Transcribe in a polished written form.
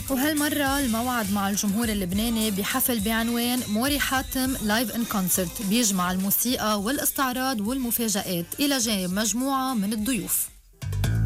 وهالمرة الموعد مع الجمهور اللبناني بحفل بعنوان موري حاتم لايف ان كونسرت، بيجمع الموسيقى والاستعراض والمفاجآت إلى جانب مجموعة من الضيوف.